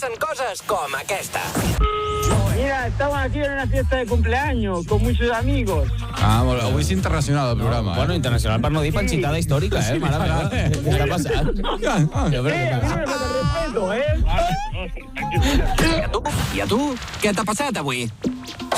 passen coses com aquesta. Mira, estamos aquí en una fiesta de cumpleaños con muchos amigos. Molt bé. Avui és internacional el programa. Bueno, internacional per no dir panxitada històrica, mare meva. Què està passant? A mí no me falta respeto, I a tu? Què t'ha passat avui?